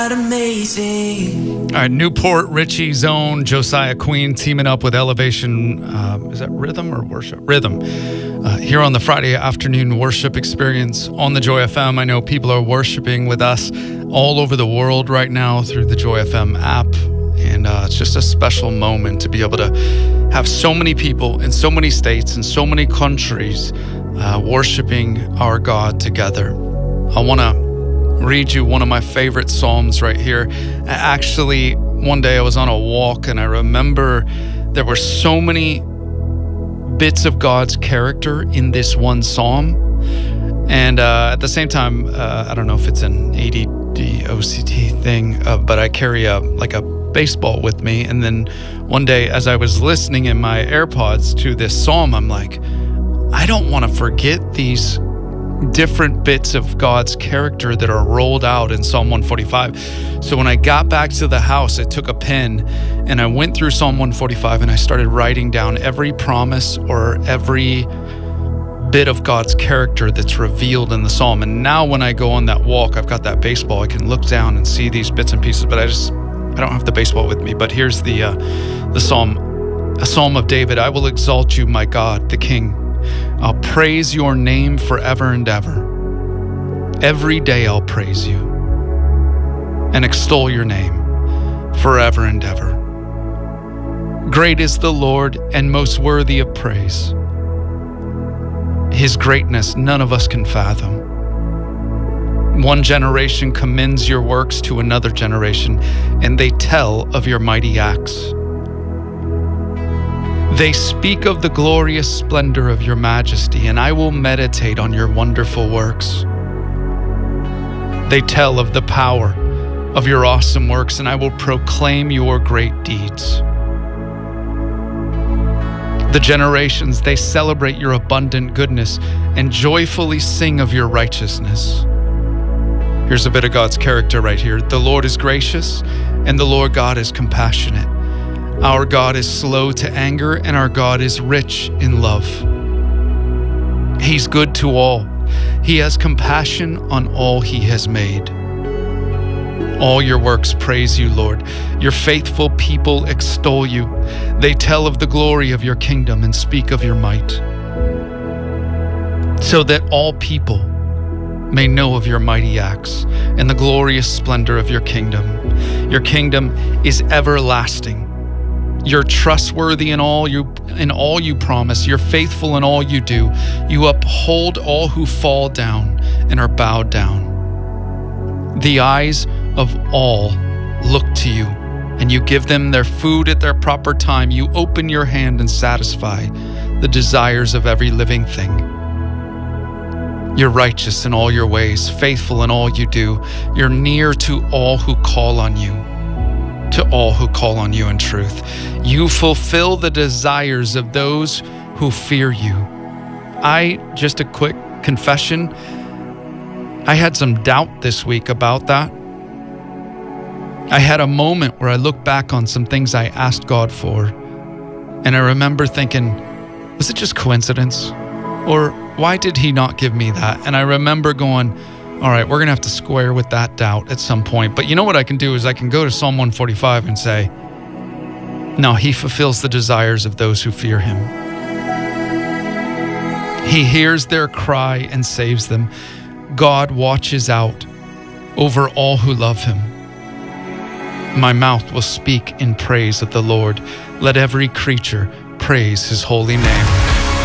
Amazing. All right, Newport Richie's own Josiah Queen teaming up with Elevation. Is that Rhythm or Worship? Rhythm. Here on the Friday afternoon worship experience on the Joy FM. I know people are worshiping with us all over the world right now through the Joy FM app. And it's just a special moment to be able to have so many people in so many states and so many countries worshiping our God together. I want to read you one of my favorite Psalms right here. Actually, one day I was on a walk and I remember there were so many bits of God's character in this one Psalm. And at the same time, I don't know if it's an ADD OCD thing, but I carry a baseball with me. And then one day as I was listening in my AirPods to this Psalm, I'm like, I don't want to forget these different bits of God's character that are rolled out in Psalm 145. So when I got back to the house, I took a pen and I went through Psalm 145 and I started writing down every promise or every bit of God's character that's revealed in the Psalm. And now when I go on that walk, I've got that baseball, I can look down and see these bits and pieces, but I don't have the baseball with me. But here's the Psalm, a Psalm of David. I will exalt you, my God, the King. I'll praise your name forever and ever. Every day I'll praise you and extol your name forever and ever. Great is the Lord and most worthy of praise. His greatness none of us can fathom. One generation commends your works to another generation, and they tell of your mighty acts. They speak of the glorious splendor of your majesty, and I will meditate on your wonderful works. They tell of the power of your awesome works, and I will proclaim your great deeds. The generations, they celebrate your abundant goodness and joyfully sing of your righteousness. Here's a bit of God's character right here. The Lord is gracious, and the Lord God is compassionate. Our God is slow to anger, and our God is rich in love. He's good to all. He has compassion on all he has made. All your works praise you, Lord. Your faithful people extol you. They tell of the glory of your kingdom and speak of your might, so that all people may know of your mighty acts and the glorious splendor of your kingdom. Your kingdom is everlasting. You're trustworthy in all you promise. You're faithful in all you do. You uphold all who fall down and are bowed down. The eyes of all look to you, and you give them their food at their proper time. You open your hand and satisfy the desires of every living thing. You're righteous in all your ways, faithful in all you do. You're near to all who call on you. To all who call on you in truth. You fulfill the desires of those who fear you. Just a quick confession, I had some doubt this week about that. I had a moment where I looked back on some things I asked God for, and I remember thinking, was it just coincidence? Or why did he not give me that? And I remember going, all right, we're going to have to square with that doubt at some point. But you know what I can do is I can go to Psalm 145 and say, no, he fulfills the desires of those who fear him. He hears their cry and saves them. God watches out over all who love him. My mouth will speak in praise of the Lord. Let every creature praise his holy name.